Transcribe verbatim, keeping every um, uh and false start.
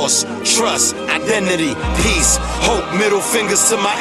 lost trust, identity, peace, hope, middle fingers to my